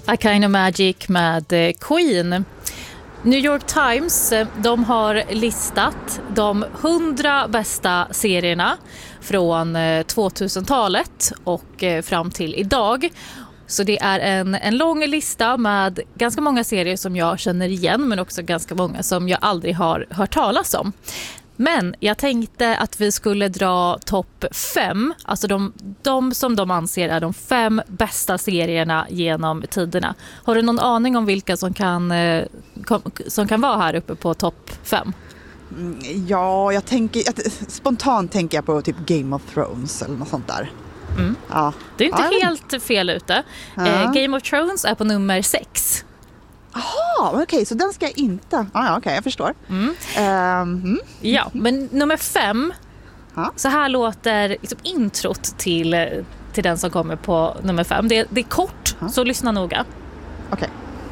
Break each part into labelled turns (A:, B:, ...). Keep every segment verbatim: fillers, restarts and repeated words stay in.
A: A Kind of Magic med Queen. New York Times, de har listat de hundra bästa serierna från tvåtusentalet och fram till idag. Så det är en, en lång lista med ganska många serier som jag känner igen, men också ganska många som jag aldrig har hört talas om. Men jag tänkte att vi skulle dra topp fem, alltså de, de som de anser är de fem bästa serierna genom tiderna. Har du någon aning om vilka som kan, som kan vara här uppe på topp fem?
B: Ja, jag tänker, spontant tänker jag på typ Game of Thrones eller något sånt där.
A: Mm.
B: Ja.
A: Du är inte
B: ja.
A: helt fel ute.
B: Ja.
A: Eh, Game of Thrones är på nummer sex.
B: Jaha, okej, okay, så den ska jag inte. Ah, ja, okej, okay, jag förstår.
A: Mm.
B: Um, mm.
A: Ja, men nummer fem,
B: ha? Så
A: här låter liksom introt till, till den som kommer på nummer fem. Det, det är kort, ha? Så lyssna noga.
B: Okej. Okay.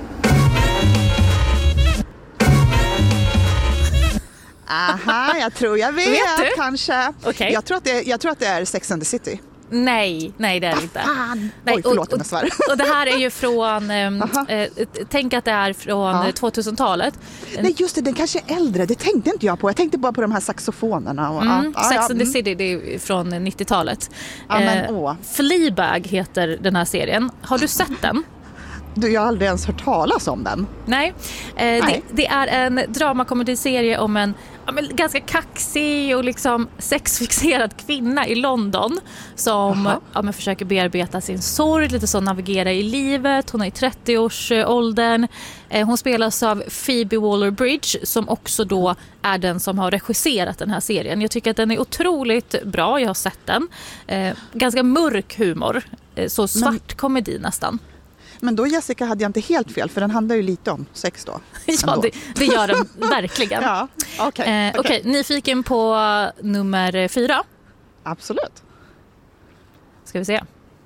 B: Aha, jag tror jag vet,
A: vet du?
B: Kanske.
A: Okay.
B: Jag, tror att det, jag tror att det är Sex and the City.
A: Nej, nej det är det inte.
B: Fan.
A: Nej,
B: Oj, förlåt
A: och,
B: om jag svär.
A: och, och det här är ju från, eh, tänk att det är från ja. tvåtusentalet.
B: Nej, just det, den kanske är äldre. Det tänkte inte jag på. Jag tänkte bara på de här saxofonerna. Och,
A: mm,
B: ja,
A: Sex
B: ja,
A: and the
B: mm.
A: City, det är från nittiotalet.
B: Ja, men,
A: eh,
B: åh.
A: Fleabag heter den här serien. Har du sett den?
B: Du, jag har aldrig ens hört talas om den.
A: Nej, eh, Nej. Det, det är en dramakomediserie om en ja, men ganska kaxig och liksom sexfixerad kvinna i London som ja, men försöker bearbeta sin sorg, lite så navigera i livet. Hon är i trettioårsåldern. Eh, hon spelas av Phoebe Waller-Bridge som också då är den som har regisserat den här serien. Jag tycker att den är otroligt bra, jag har sett den. Eh, ganska mörk humor, eh, så svart men... komedi nästan.
B: Men då, Jessica, hade jag inte helt fel, för den handlar ju lite om sex då.
A: Ja, det, det gör den verkligen.
B: Ja, okej. Okay,
A: eh, okay. okay, nyfiken på nummer fyra?
B: Absolut.
A: Ska vi se.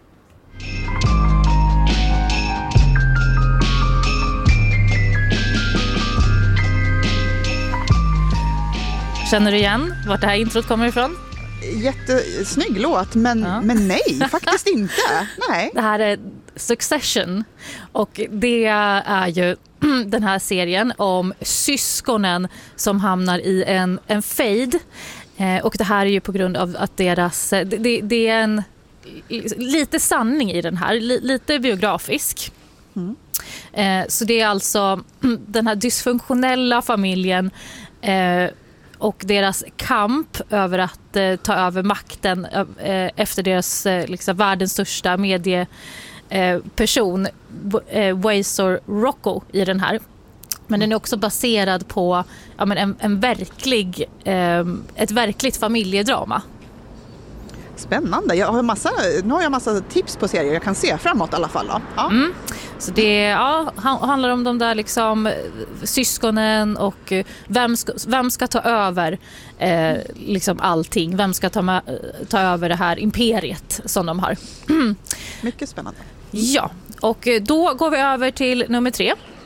A: Känner du igen vart det här introt kommer ifrån?
B: Jättesnygg låt, men, ja. men nej, faktiskt inte. Nej.
A: Det här är Succession och det är ju den här serien om syskonen som hamnar i en, en fade. Eh, och det här är ju på grund av att deras, det, det är en lite sanning i den här, li, lite biografisk. Mm. Eh, så det är alltså den här dysfunktionella familjen eh, och deras kamp över att eh, ta över makten eh, efter deras eh, liksom, världens största medieperson eh, Waysor Rocco i den här. Men den är också baserad på ja, men en, en verklig, eh, ett verkligt familjedrama.
B: Spännande. Jag har massa, nu har jag massa tips på serier jag kan se framåt i alla fall. Då. Ja.
A: Mm. Så det ja, handlar om de där liksom, syskonen och vem ska, vem ska ta över eh, liksom allting. Vem ska ta, med, ta över det här imperiet som de har.
B: Mycket spännande.
A: Ja, och då går vi över till nummer tre.